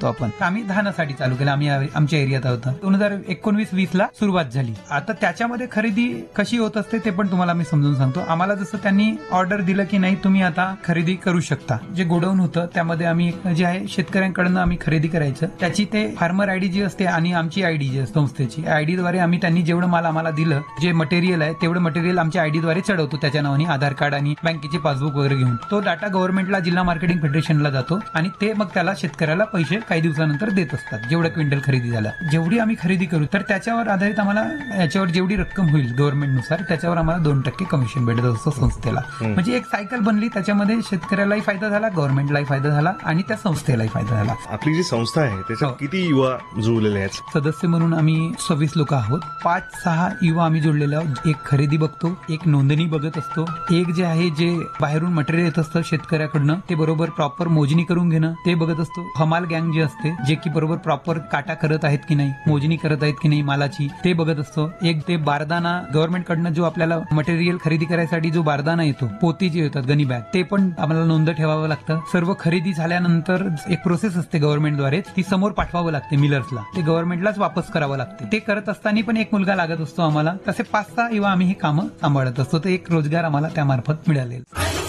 म्हणतो आपण. आम्ही धानासाठी चालू केलं. आम्ही आमच्या एरियात होतं 2019-20 ला सुरुवात झाली. आता त्याच्यामध्ये खरेदी कशी होत असते ते पण तुम्हाला मी समजून सांगतो. आम्हाला जसं त्यांनी ऑर्डर दिलं की नाही तुम्ही आता खरेदी करू शकता. जे गोडाऊन होतं त्यामध्ये आम्ही जे आहे शेतकऱ्यांकडनं आम्ही खरेदी करायचं. त्याची ते फार्मर आयडी जी असते आणि आमची आयडी जी असते संस्थेची आयडीद्वारे आम्ही त्यांनी जेवढं माल आम्हाला दिलं जे मटेरियल आहे तेवढं मटेरियल आमच्या आयडीद्वारे चढवतो. त्याच्या नावाने आधार कार्ड आणि बँकेची पासबुक वगैरे घेऊन तो डाटा गव्हर्नमेंटला जिल्हा मार्केटिंग फेडरेशनला जातो आणि ते मग त्याला शेतकऱ्याला पैसे काही दिवसानंतर देत असतात. जेवढं क्विंटल खरेदी झालं जेवढी आम्ही खरेदी करू तर त्याच्यावर आधारित आम्हाला याच्यावर जेवढी रक्कम होईल गव्हर्नमेंटनुसार त्याच्यावर आम्हाला 2% कमिशन भेटत असतं संस्थेला. म्हणजे एक सायकल बनली. त्याच्यामध्ये शेतकऱ्यालाही फायदा झाला, गव्हर्नमेंटलाही फायदा झाला आणि त्या संस्थेलाही फायदा झाला. आपली जी संस्था आहे त्याच्यात किती युवा जुळलेले आहेत? सदस्य म्हणून आम्ही 26 लोक आहोत. 5-6 युवा आम्ही जोडलेले आहोत. एक खरेदी बघतो, एक नोंदणी बघत असतो, एक जे आहे जे बाहेरून मटेरियल येत असतं शेतकऱ्याकडनं ते बरोबर प्रॉपर मोजणी करून घेणं ते बघत असतो. हमाल गँग जे असते जे की बरोबर प्रॉपर काटा करत आहेत की नाही, मोजणी करत आहेत की नाही मालाची ते बघत असतो. एक ते बारदाना गव्हर्नमेंटकडनं जो आपल्याला मटेरियल खरेदी करायसाठी जो बारदाना येतो, पोती जे येतात गनी बॅग ते पण आम्हाला नोंद ठेवावं लागतं. सर्व खरेदी झाल्यानंतर एक प्रोसेस असते गव्हर्नमेंटद्वारे ती समोर पाठवावं लागते मिलर्सला. ते गव्हर्नमेंटलाच वापस करावं लागते. ते करत असताना पण एक मुलगा लागत असतो आम्हाला. तसे 5-6 युवा आम्ही ही कामं सांभाळत असतो. तर एक रोजगार आम्हाला त्यामार्फत मिळाले.